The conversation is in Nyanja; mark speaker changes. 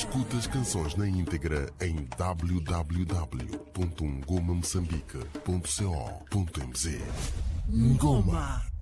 Speaker 1: Escuta as canções na íntegra em www.ngomamoçambique.co.mz. Ngoma.